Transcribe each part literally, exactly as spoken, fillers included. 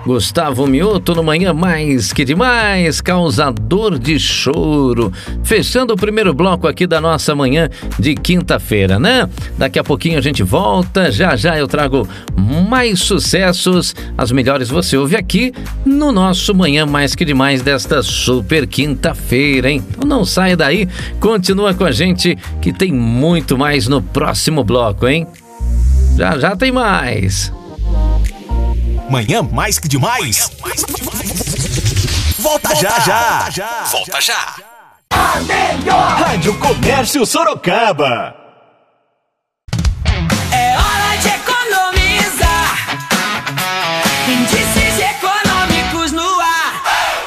Gustavo Mioto no Manhã Mais Que Demais, causador de choro. Fechando o primeiro bloco aqui da nossa manhã de quinta-feira, né? Daqui a pouquinho a gente volta, já já eu trago mais sucessos, as melhores você ouve aqui no nosso Manhã Mais Que Demais desta super quinta-feira, hein? Então não saia daí, continua com a gente que tem muito mais no próximo bloco, hein? Já já tem mais. Manhã Mais Que Demais. Mais que demais. Volta, Volta já, já. Volta já. Volta já. A melhor Rádio Comércio Sorocaba. É hora de economizar. Índices econômicos no ar.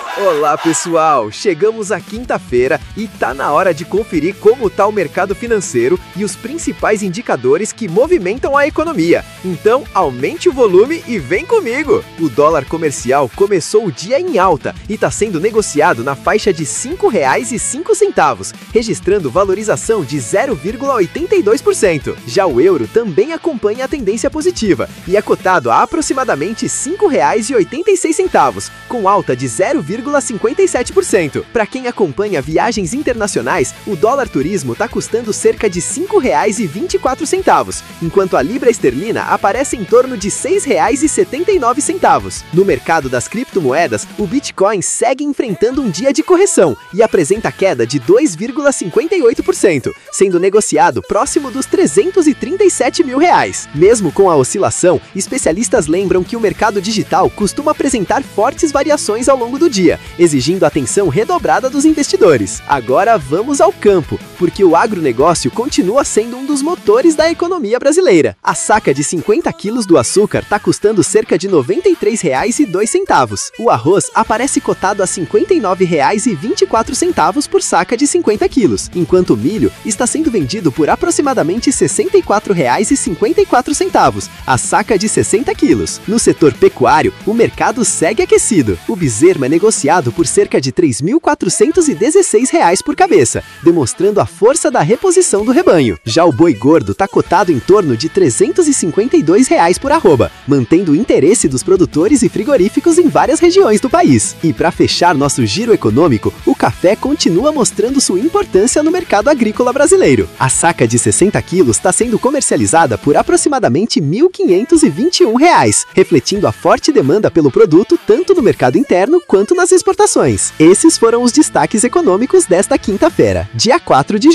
Olá pessoal, chegamos à quinta-feira e tá na hora de conferir como tá o mercado financeiro e os principais indicadores que movimentam a economia. Então, aumente o volume e vem comigo! O dólar comercial começou o dia em alta e está sendo negociado na faixa de cinco reais e cinco centavos, registrando valorização de zero vírgula oitenta e dois por cento. Já o euro também acompanha a tendência positiva e é cotado a aproximadamente cinco reais e oitenta e seis centavos, com alta de zero vírgula cinquenta e sete por cento. Para quem acompanha viagens internacionais, o dólar turismo está custando cerca de cinco reais e vinte e quatro centavos, enquanto a libra esterlina aparece em torno de seis reais e setenta e nove centavos. No mercado das criptomoedas, o Bitcoin segue enfrentando um dia de correção e apresenta queda de dois vírgula cinquenta e oito por cento, sendo negociado próximo dos trezentos e trinta e sete mil reais. Mesmo com a oscilação, especialistas lembram que o mercado digital costuma apresentar fortes variações ao longo do dia, exigindo atenção redobrada dos investidores. Agora vamos ao campo, porque o agronegócio continua sendo um dos motores da economia brasileira. A saca de cinquenta quilos do açúcar está custando cerca de noventa e três reais e dois centavos. O arroz aparece cotado a cinquenta e nove reais e vinte e quatro centavos por saca de cinquenta quilos, enquanto o milho está sendo vendido por aproximadamente sessenta e quatro reais e cinquenta e quatro centavos, a saca de sessenta quilos. No setor pecuário, o mercado segue aquecido. O bezerro é negociado por cerca de três mil quatrocentos e dezesseis reais por cabeça, demonstrando a força da reposição do rebanho. Já o boi gordo está cotado em torno de trezentos e cinquenta e dois reais por arroba, mantendo o interesse dos produtores e frigoríficos em várias regiões do país. E para fechar nosso giro econômico, o café continua mostrando sua importância no mercado agrícola brasileiro. A saca de sessenta quilos está sendo comercializada por aproximadamente mil quinhentos e vinte e um reais, refletindo a forte demanda pelo produto tanto no mercado interno quanto nas exportações. Esses foram os destaques econômicos desta quinta-feira, dia quatro de